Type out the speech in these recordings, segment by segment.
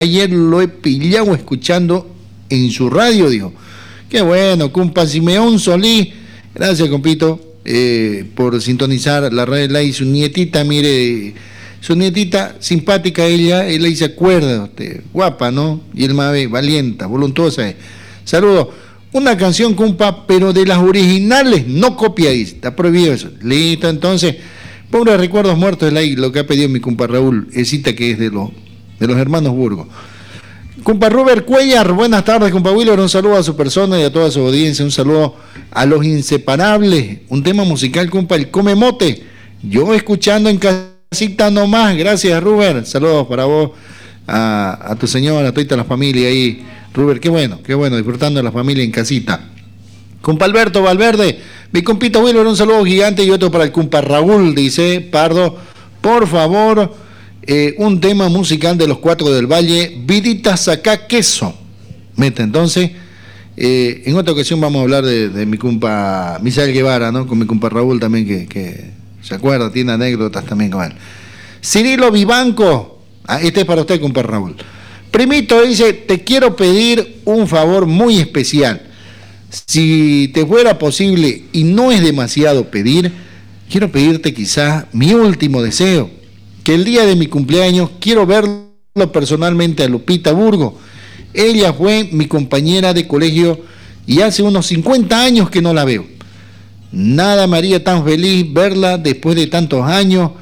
ayer lo he pillado escuchando en su radio, dijo. Qué bueno, compa Simeón Solís. Gracias, compito, por sintonizar la radio Live. Su nietita, mire, su nietita, simpática ella, él ahí se acuerda, usted, guapa, ¿no? Y el más valienta, voluntuosa. Saludos. Una canción, compa, pero de las originales, no copiadís. Está prohibido eso. Listo, entonces, pobre recuerdos muertos de la lo que ha pedido mi compa Raúl, cita que es de los hermanos Burgos. Compa Robert Cuellar, buenas tardes, compa Willer, un saludo a su persona y a toda su audiencia, un saludo a los inseparables, un tema musical, compa, el Come Mote, yo escuchando en casita nomás, gracias Robert, saludos para vos, a tu señora, a toda la familia ahí, Robert, qué bueno, disfrutando de la familia en casita. Compa Alberto Valverde, mi compita Willer, un saludo gigante y otro para el compa Raúl, dice Pardo, por favor, un tema musical de los Cuatro del Valle, Vidita Sacá Queso. Mete, entonces, en otra ocasión vamos a hablar de mi compa Misael Guevara, ¿no? Con mi compa Raúl también, que se acuerda, tiene anécdotas también con él. Cirilo Vivanco, este es para usted, compa Raúl. Primito dice, te quiero pedir un favor muy especial. Si te fuera posible, y no es demasiado pedir, quiero pedirte quizás mi último deseo, que el día de mi cumpleaños quiero verlo personalmente a Lupita Burgo. Ella fue mi compañera de colegio y hace unos 50 años que no la veo. Nada me haría tan feliz verla después de tantos años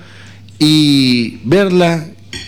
y verla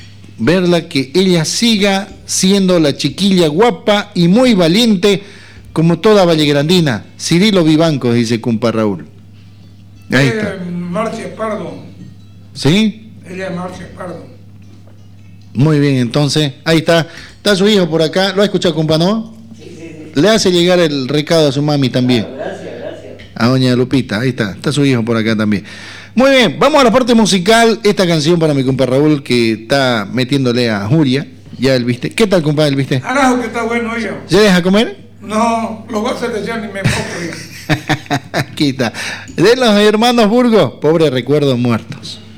que ella siga siendo la chiquilla guapa y muy valiente como toda vallegrandina. Cirilo Vivanco, dice compa Raúl. Ahí está. Marcia Pardo. ¿Sí? Ella es Marcia Pardo. Muy bien, entonces, ahí está. Está su hijo por acá. ¿Lo ha escuchado, compa, no? Sí. Le hace llegar el recado a su mami también. Gracias. A doña Lupita, ahí está. Está su hijo por acá también. Muy bien, vamos a la parte musical. Esta canción para mi compa Raúl, que está metiéndole a Julia. Ya el viste. ¿Qué tal, compa, el viste? Carajo, que está bueno ella. ¿Se deja comer? No, los gases de ya ni me enfoco. Aquí está. De los hermanos Burgos, pobres recuerdos muertos.